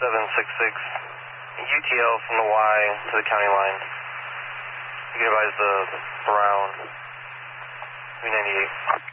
766, UTL from the Y to the county line. You can advise the Brown 398.